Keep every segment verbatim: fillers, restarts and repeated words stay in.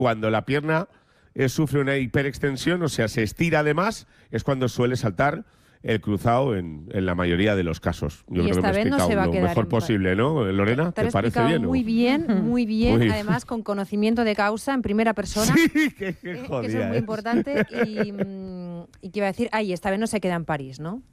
cuando la pierna eh, sufre una hiperextensión, o sea, se estira además, es cuando suele saltar el cruzado en, en la mayoría de los casos. Yo y creo que me he explicado no lo mejor posible, ¿no? Lorena, ¿te, ¿te parece bien? Muy bien, muy bien, muy... además con conocimiento de causa en primera persona. Sí, que, que eh, jodida, que eso es muy ¿eh? importante. Y, y que iba a decir, ay, esta vez no se queda en París, ¿no?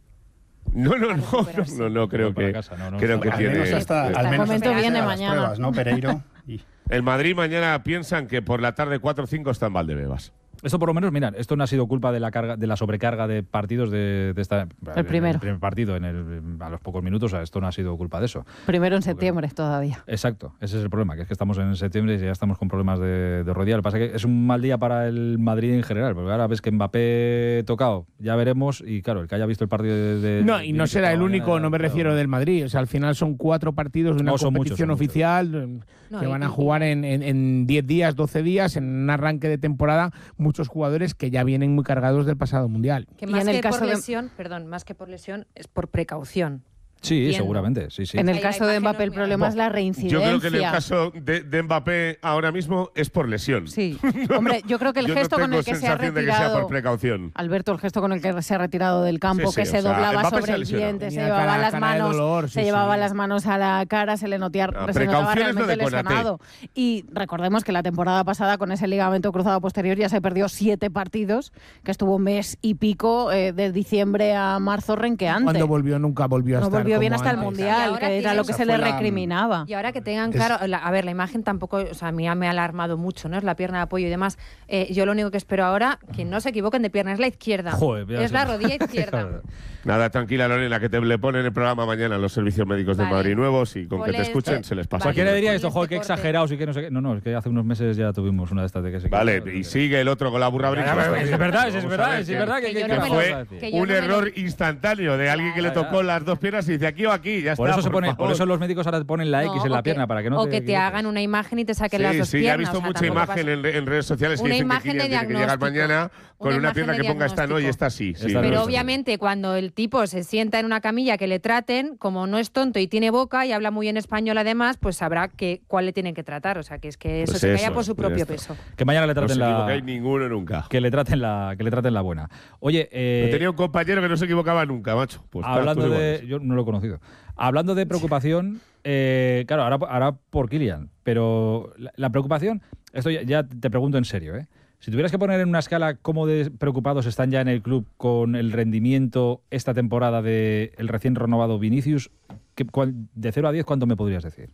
No, no, no, no, no, no, creo que, casa, no, no, creo no, que al tiene... menos hasta, al al menos momento hasta viene las mañana. pruebas, ¿no, Pereiro? Y... El Madrid mañana piensan que por la tarde cuatro o cinco está en Valdebebas. Esto por lo menos, mirad, esto no ha sido culpa de la carga, de la sobrecarga de partidos de, de esta... El primero. El primer partido, en el, a los pocos minutos, o sea, esto no ha sido culpa de eso. Primero en septiembre Porque, todavía. Exacto, ese es el problema, que es que estamos en septiembre y ya estamos con problemas de, de rodilla. Lo que pasa es que es un mal día para el Madrid en general, porque ahora ves que Mbappé tocado, ya veremos, y claro, el que haya visto el partido de... de no, y no será el único, mañana, no me refiero del Madrid, o sea, al final son cuatro partidos de una no, competición muchos, oficial no, que y, van a y, jugar en, en, en diez días, doce días, en un arranque de temporada, muchos jugadores que ya vienen muy cargados del pasado mundial. Que más en el que caso por de... lesión, perdón, más que por lesión, es por precaución. Sí, Entiendo. seguramente, sí, sí. En el caso de Mbappé el problema es la reincidencia. Yo creo que en el caso de, de Mbappé ahora mismo es por lesión. Sí. Hombre, yo creo que el yo gesto no con el que se ha retirado... de que sea por precaución. Alberto, el gesto con el que se ha retirado del campo, sí, sí, que se o sea, doblaba Mbappé sobre se el diente, se Tenía llevaba cara, las cara manos, dolor, sí, se llevaba sí. las manos a la cara, se le, notía, no, se notaba realmente de lesionado. Y recordemos que la temporada pasada con ese ligamento cruzado posterior ya se perdió siete partidos, que estuvo un mes y pico eh, de diciembre a marzo renqueante. Cuando volvió nunca volvió a no estar volvió bien como hasta el antes. Mundial, que era lo que se le recriminaba. Y ahora que tengan claro, la, a ver, la imagen tampoco, o sea, a mí me ha alarmado mucho, ¿no? Es la pierna de apoyo y demás. Eh, yo lo único que espero ahora, que no se equivoquen de pierna, es la izquierda. Joder, es la rodilla izquierda. Nada, tranquila, Lorena, que te le ponen el programa mañana los servicios médicos vale. de Madrid nuevos y con Ponle que te escuchen este, se les pasa. vale. Cualquiera diría esto, Este joder, qué corte. exagerados y que no sé qué. No, no, es que hace unos meses ya tuvimos una de estas de que se... Vale, y sigue el otro con la burra brinca. Es verdad, es verdad, es verdad. Que Que, yo que no me lo- fue que yo un no me error lo- instantáneo de alguien que le Claro, tocó claro. las dos piernas y dice aquí o aquí, ya Por está. eso, se pone, por favor. eso los médicos ahora ponen la X No, en la o que- pierna, para que no o te que te equivoques. hagan una imagen y te saquen Sí, las dos sí, piernas. he visto o sea, mucha tampoco imagen pasa- en, en redes sociales que Una dicen que imagen de Kylian tiene que llegar diagnóstico. mañana con Una una imagen pierna de que ponga esta no y diagnóstico. esta sí. sí. Esta no. Pero obviamente cuando el tipo se sienta en una camilla que le traten, como no es tonto y tiene boca y habla muy bien español además, pues sabrá que cuál le tienen que tratar. O sea, que es que eso Pues se eso, calla por su pues propio ya peso. Que mañana le No traten se la... equivocáis ninguno nunca. Que le traten la, que le traten la buena. Oye, eh, Yo tenía un compañero que no se equivocaba nunca, macho. Pues hablando tú de... igual. Yo no lo he conocido. Hablando de preocupación, eh, claro, ahora, ahora por Kylian, pero la, la preocupación, esto ya, ya te pregunto en serio, ¿eh? Si tuvieras que poner en una escala cómo de preocupados están ya en el club con el rendimiento esta temporada del recién renovado Vinicius, ¿qué, cuál, de cero a diez, ¿cuánto me podrías decir?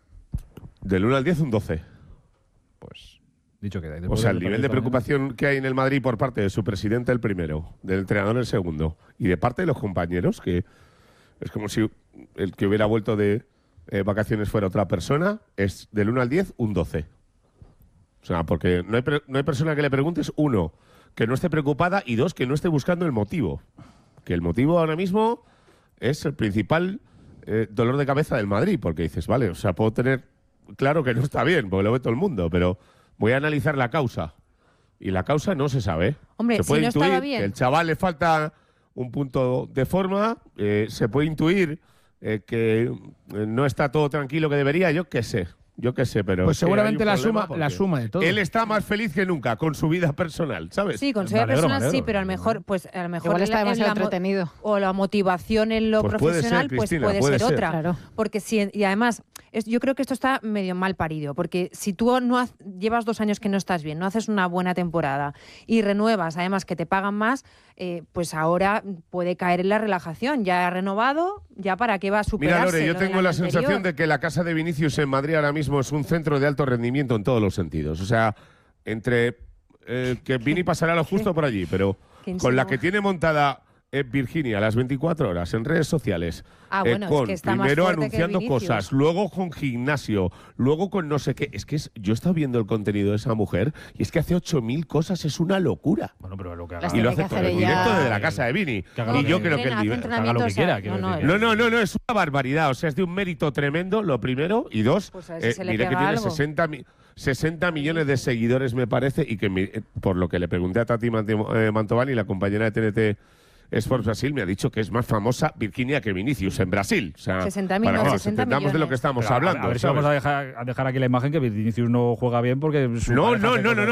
Del uno al diez, un doce. Pues dicho queda. O sea, el nivel de preocupación que hay en el Madrid por parte de su presidente el primero, del entrenador el segundo, y de parte de los compañeros, que es como si el que hubiera vuelto de eh, vacaciones fuera otra persona, es del uno al diez, un doce. O sea, porque no hay, no hay persona que le preguntes, uno, que no esté preocupada, y dos, que no esté buscando el motivo. Que el motivo ahora mismo es el principal eh, dolor de cabeza del Madrid, porque dices, vale, o sea, puedo tener claro que no está bien, porque lo ve todo el mundo, pero voy a analizar la causa. Y la causa no se sabe. Hombre, se puede si no intuir estaba bien. que el chaval le falta un punto de forma, eh, se puede intuir eh, que eh, no está todo tranquilo que debería, yo qué sé. Yo qué sé, pero... Pues es que seguramente hay un la problema suma, porque la suma de todo. Él está más feliz que nunca con su vida personal, ¿sabes? Sí, con su Me vida alegro, me personal sí, alegro. pero a lo mejor, pues a lo mejor Igual está la- en demasiado la mo- entretenido. o la motivación en lo Pues puede profesional, ser, pues Cristina, puede, puede ser, ser. otra. Claro. Porque si, y además, es- yo creo que esto está medio mal parido, porque si tú no haz- llevas dos años que no estás bien, no haces una buena temporada y renuevas, además que te pagan más, eh, pues ahora puede caer en la relajación. Ya ha renovado, ya para qué va a superarse. Mira, Lore, yo lo del tengo año la sensación anterior. de que la casa de Vinicius en Madrid ahora mismo es un centro de alto rendimiento en todos los sentidos. O sea, entre eh, que Vini pasará lo justo por allí, pero Qué con la insinuo. que tiene montada eh, Virginia las veinticuatro horas en redes sociales, Ah, eh, bueno, es con que está más primero fuerte que anunciando Vinicius. cosas, luego con gimnasio, luego con no sé qué. Es que es, yo he estado viendo el contenido de esa mujer y es que hace ocho mil cosas, es una locura. Bueno, pero lo que Las haga... Y lo tiene que hace todo hacer en ella. directo desde la casa de Vini. Que haga Y lo yo que- creo que el Entrena, hace nivel... que haga lo que entrenamientos, quiera, o sea, quiero no, decir. no, No, no, no, no, es una barbaridad. O sea, es de un mérito tremendo, lo primero. Y dos, Pues a ver si eh, se le mire que pega tiene algo. sesenta, mi- sesenta millones de seguidores, me parece, y que mi- eh, por lo que le pregunté a Tati Manti- eh, Mantovani, la compañera de T N T Sports Brasil me ha dicho que es más famosa Virginia que Vinicius en Brasil. O sea, sesenta para que millones, nos sesenta entendamos de lo que millones. estamos Pero a- hablando. A ver si ¿sabes? vamos a dejar, a dejar aquí la imagen que Vinicius no juega bien porque su No, pareja no, hace no, no, cosas-